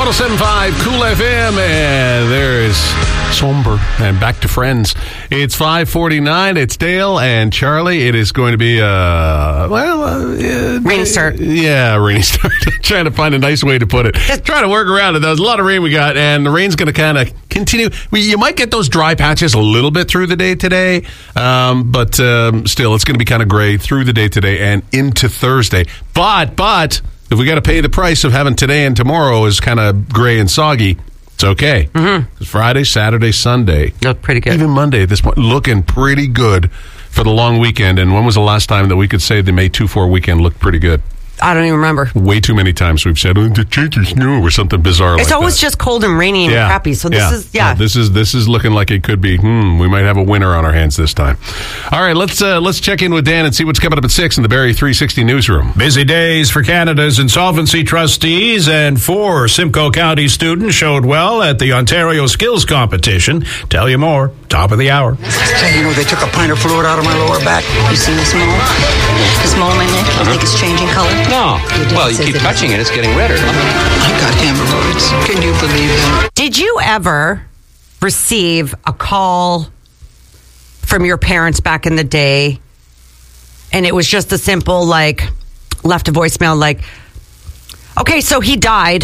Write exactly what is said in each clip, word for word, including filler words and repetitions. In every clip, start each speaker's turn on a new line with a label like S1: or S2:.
S1: one oh seven point five Cool F M, and there's Somber, and back to Friends. It's five forty-nine. It's Dale and Charlie. It is going to be, uh, well... Uh,
S2: rainy start.
S1: Yeah, rainy start. Trying to find a nice way to put it. Trying to work around it. There's a lot of rain we got, and the rain's going to kind of continue. We, you might get those dry patches a little bit through the day today, um, but um, still, it's going to be kind of gray through the day today and into Thursday. But, but... if we got to pay the price of having today and tomorrow is kind of gray and soggy, it's okay. Mm-hmm. Friday, Saturday, Sunday.
S2: Look pretty good.
S1: Even Monday at this point, looking pretty good for the long weekend. And when was the last time that we could say the May two four weekend looked pretty good?
S2: I don't even remember.
S1: Way too many times we've said, oh, the change is new or something bizarre
S2: it's
S1: like
S2: always
S1: that.
S2: just cold and rainy and
S1: yeah.
S2: crappy. So this
S1: yeah.
S2: is, yeah.
S1: No, this is this is looking like it could be, hmm, we might have a winner on our hands this time. All right, let's uh, let's check in with Dan and see what's coming up at six in the Barrie three sixty newsroom.
S3: Busy days for Canada's insolvency trustees, and four Simcoe County students showed well at the Ontario Skills Competition. Tell you more, top of the hour.
S4: Hey, you know, they took a pint of fluid out of my lower back.
S5: You see this mole? This mole on my neck? You think it's changing color?
S6: No. Well, you keep touching it, it's getting redder.
S4: I got hemorrhoids. Can you believe that?
S2: Did you ever receive a call from your parents back in the day, and it was just a simple, like, left a voicemail, like, okay, so he died,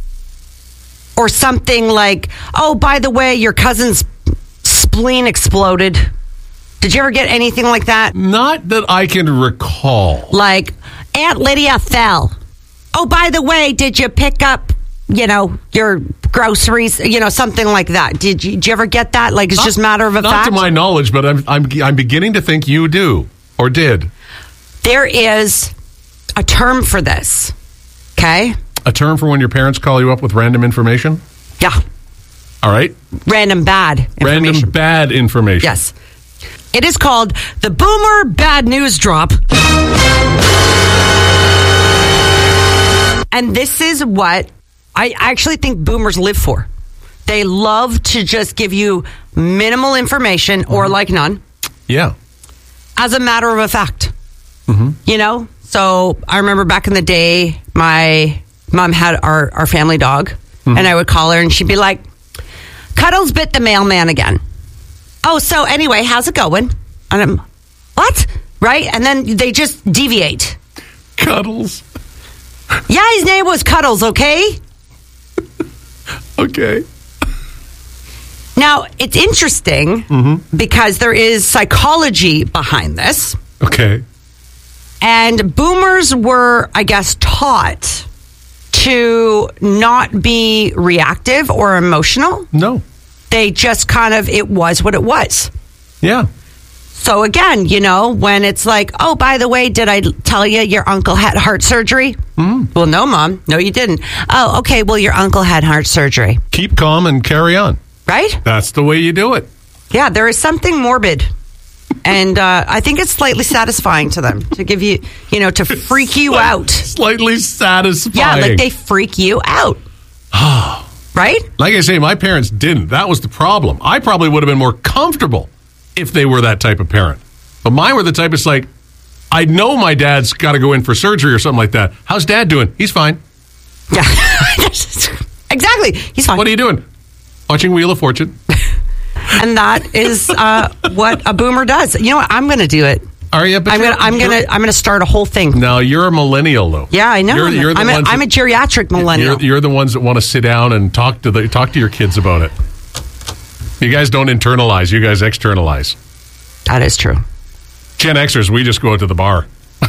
S2: or something like, oh, by the way, your cousin's spleen exploded. Did you ever get anything like that?
S1: Not that I can recall.
S2: Like, Aunt Lydia fell. Oh, by the way, did you pick up, you know, your groceries, you know, something like that? Did you, did you ever get that? Like, it's
S1: not,
S2: just matter of a
S1: not
S2: fact?
S1: Not to my knowledge, but I'm, I'm, I'm beginning to think you do, or did.
S2: There is a term for this, okay?
S1: A term for when your parents call you up with random information?
S2: Yeah.
S1: All right.
S2: Random bad information.
S1: Random bad information.
S2: Yes. It is called the Boomer Bad News Drop. And this is what I actually think boomers live for. They love to just give you minimal information or like none.
S1: Yeah.
S2: As a matter of a fact.
S1: Mm-hmm.
S2: You know? So I remember back in the day, my mom had our, our family dog. Mm-hmm. And I would call her and she'd be like, Cuddles bit the mailman again. Oh, so anyway, how's it going? And I'm, what? Right? And then they just deviate.
S1: Cuddles.
S2: Yeah, his name was Cuddles, okay?
S1: Okay.
S2: Now, it's interesting mm-hmm. because there is psychology behind this.
S1: Okay.
S2: And boomers were, I guess, taught to not be reactive or emotional.
S1: No.
S2: They just kind of, it was what it was.
S1: Yeah.
S2: So again, you know, when it's like, oh, by the way, did I tell you your uncle had heart surgery? Mm. Well, no, Mom. No, you didn't. Oh, okay. Well, your uncle had heart surgery.
S1: Keep calm and carry on.
S2: Right?
S1: That's the way you do it.
S2: Yeah, there is something morbid. And uh, I think it's slightly satisfying to them to give you, you know, to freak you
S1: Slight,
S2: out.
S1: Slightly satisfying.
S2: Yeah, like they freak you out. Right?
S1: Like I say, my parents didn't. That was the problem. I probably would have been more comfortable if they were that type of parent. But mine were the type that's like, I know my dad's got to go in for surgery or something like that. How's Dad doing? He's fine.
S2: Yeah. Exactly. He's fine.
S1: What are you doing? Watching Wheel of Fortune.
S2: And that is uh, what a boomer does. You know what? I'm going to do it.
S1: Are you?
S2: I'm going to I'm going to I'm going to start a whole thing.
S1: No, you're a millennial though.
S2: Yeah, I know.
S1: You're, you're the
S2: I'm, a,
S1: ones
S2: I'm
S1: that,
S2: a geriatric millennial.
S1: You're, you're the ones that want to sit down and talk to the talk to your kids about it. You guys don't internalize. You guys externalize.
S2: That is true.
S1: Gen Xers, we just go out to the bar.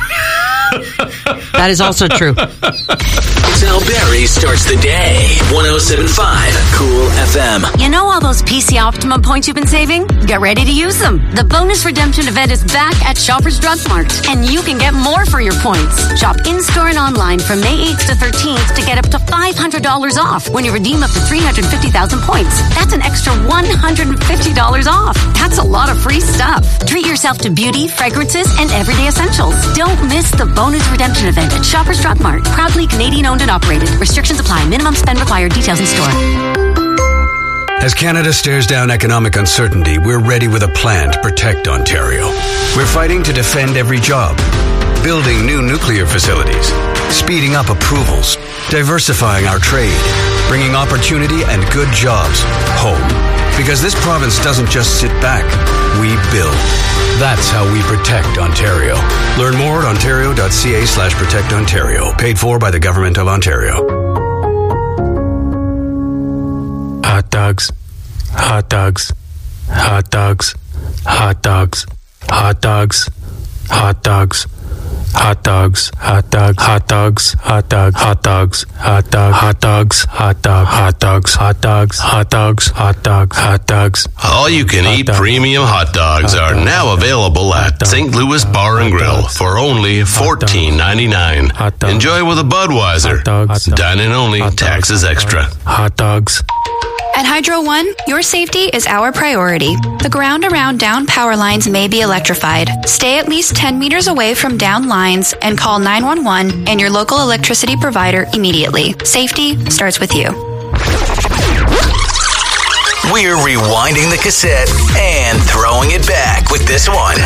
S2: That is also true.
S7: It's how Barrie starts the day. one oh seven point five Cool F M.
S8: You know all those P C Optimum points you've been saving? Get ready to use them. The bonus redemption event is back at Shoppers Drug Mart, and you can get more for your points. Shop in-store and online from May eighth to thirteenth to get up to five hundred dollars off when you redeem up to three hundred fifty thousand points. That's an extra one hundred fifty dollars off. That's a lot of free stuff. Treat yourself to beauty, fragrances, and everyday essentials. Don't miss the bonus redemption event at Shoppers Drug Mart. Proudly Canadian owned and operated. Restrictions apply. Minimum spend required. Details in store.
S9: As Canada stares down economic uncertainty, we're ready with a plan to protect Ontario. We're fighting to defend every job, building new nuclear facilities, speeding up approvals, diversifying our trade, bringing opportunity and good jobs home. Because this province doesn't just sit back, we build. That's how we protect Ontario. Learn more at ontario.ca slash protect Ontario. Paid for by the Government of Ontario.
S10: Hot dogs, hot dogs, hot dogs, hot dogs, hot dogs, hot dogs, hot dogs, hot dogs, hot dogs, hot dogs, hot dogs, hot dog, hot dogs, hot dog, hot dogs, hot dogs, hot dogs, hot dogs, hot dogs.
S11: All you can eat premium hot dogs are now available at Saint Louis Bar and Grill for only fourteen ninety-nine. Enjoy with a Budweiser. Dine-in only, taxes extra.
S10: Hot dogs.
S12: At Hydro One, your safety is our priority. The ground around down power lines may be electrified. Stay at least ten meters away from down lines and call nine one one and your local electricity provider immediately. Safety starts with you.
S7: We're rewinding the cassette and throwing it back with this one.